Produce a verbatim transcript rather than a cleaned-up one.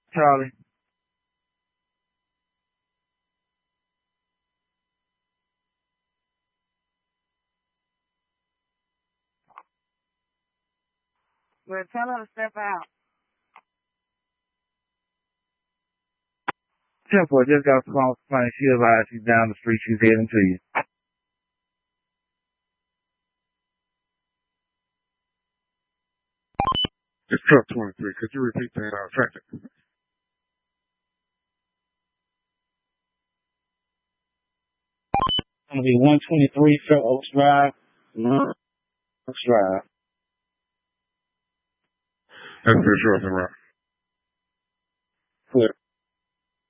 Charlie. Well, tell her to step out. Temple, I just got a call from somebody. She advised she's down the street. She's heading to you. It's truck twenty-three. Could you repeat that uh, traffic? It's going to be one twenty-three Fair Oaks Drive. Oaks Drive. That's for sure. Right. Clear.